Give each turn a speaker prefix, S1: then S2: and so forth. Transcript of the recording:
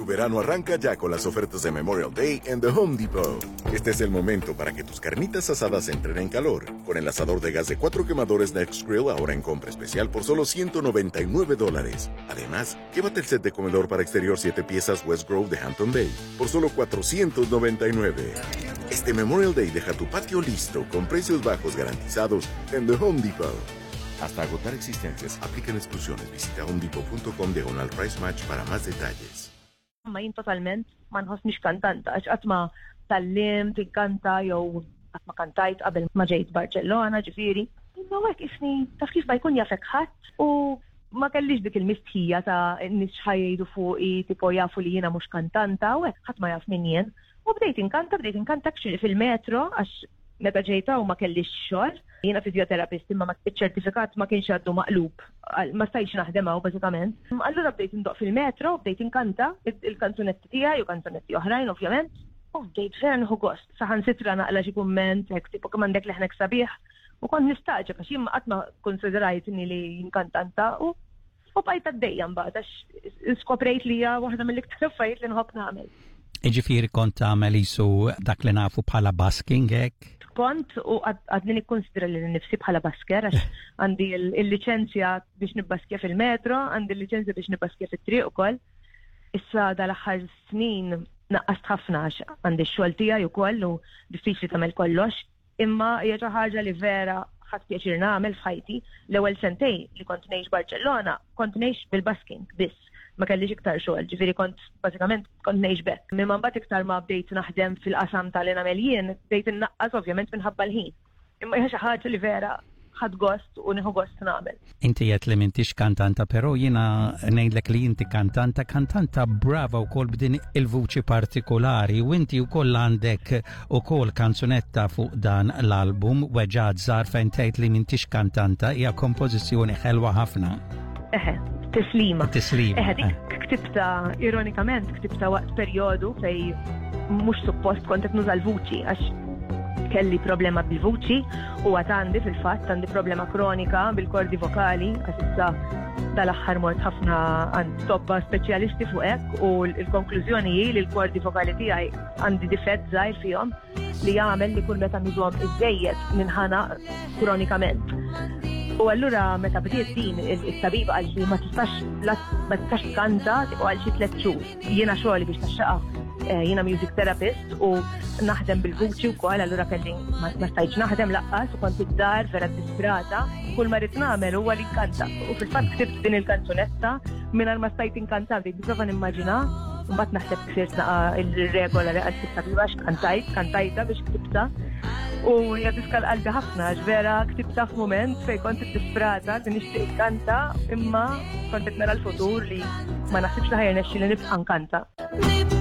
S1: verano arranca ya con las ofertas de Memorial Day en The Home Depot. Este es el momento para que tus carnitas asadas entren en calor. Con el asador de gas de 4 quemadores Next Grill ahora en compra especial por solo $199. Además, llévate el set de comedor para exterior 7 piezas West Grove de Hampton Bay por solo $499. Este Memorial Day deja tu patio listo con precios bajos garantizados en The Home Depot. Hasta agotar existencias, aplican exclusiones. Visita homedepot.com/price match para más detalles.
S2: Ma jien totalment ma nħossniex kantanta għax qatt ma tallimt inkanta jew qatt ma kantajt qabel ma ġejt Barcellona ġifieri. Imma hekk isni taf kif ma jkun jafek ħadd u ma kellix dik il-mistħija ta' nies ħajjgħidu fuqi tipo jafu li jiena mhux kantanta u hekk ħadd ma jaf min jien. U bdejt inkanta actually fil-metro għax meta ġejta u ma kellix xogħol. Jiena fizjoterapist imma iċ-ċertifikat ma kienx għaddu maqlub. Ma stajtx naħdemha bażikament. Allura bdejt indoq fil-metro, bdejt inkanta il-kanzunetti tiegħi u kanzunetti oħrajn ovvjament. U bdejt vera nħu gost. Saħansitra naqla xi kumment hekk tipo kemm għandek leħnek sabiħ. U kont nistaġeb għax jien qatt ma konsiderajt inni li inkantanta u bqajt għaddejja mbagħad għax skoprejt li hija waħda mill-iktar affarijiet li nħobb nagħmel.
S3: Ġifieri kont tagħmel isu dak li nafu bħala basking hekk?
S2: Kont u għadni nikkonsidra li nifsi bħala basker għax għandi il-licenzja biex nibbaskja fil-metro, għandi il-licenzja biex nibbaskja fit-triq ukoll. Issa dal-aħħar snin naqqast ħafna għax għandi x-xogħol tiegħi ukoll u diffiċli tagħmel kollox, imma hija xi ħaġa li vera ħadd pjaċir nagħmel f'ħajti. L-ewwel sentejn li kont ngħix Barcellona, kont ngħix bil-basking biss. Ma kellix iktar xogħol, ġifieri bażikament kont ngħix bekk. Minn mbagħad iktar ma bdejt naħdem fil-qasam tal-inagħmel jien, bdejt innaqqas ovvjament minħabba l-ħin. Imma hija xi ħaġa li vera ħadd gost u nieħu gost nagħmel.
S3: Inti qed li m'intix kantanta, però jiena ngħidlek li inti kantanta brava wkoll b'din il-vuċi partikolari u inti wkoll għandek ukoll kanzunetta fuq dan l-album Weġġad żgħar fejn tgħid li m'intix kantanta hija kompożizzjoni ħelwa ħafna.
S2: Tislima.
S3: Dik
S2: ktibta, ironikament, ktibta waqt perjodu fej mhux suppost kont qed nuża l-vuċi għax kelli problema bil-vuċi u għandi fil-fatt għandi problema kronika bil-kordi vokali għax issa dal-aħħar mort ħafna għand tobba speċjalisti fuq hekk u l-konklużjoni hi li l-kordi vokali tiegħi għandi difett żgħir fihom li jagħmel li kull meta nużhom iżejjed minħana kronikament. U allura meta bdiet din it-tabiba għal li ma tistax kanta u għal xi 3 xhur. Jiena xogħli biex taxxaqa jiena music therapist u naħdem bil-vuċi wkoll, allura kelli ma stajtx naħdem laqqas u kont id-dar vera disprata. Kull ma rid nagħmel huwa li nkanta. U fil-fatt ktibt din il-kanzunetta mingħajr ma stajt inkanta bdejt nipprova nimmaġina u mbagħad naħseb ksirt il-regola li qalt it-tabiba kantajta biex ktibta. U hija tiskal qalbi ħafna għax vera ktibta f'mument fejn kont disprata li nixtieq kanta imma kont qed nara l-futur li ma naħsibx li ħajrnexxi li nibqa' nkanta.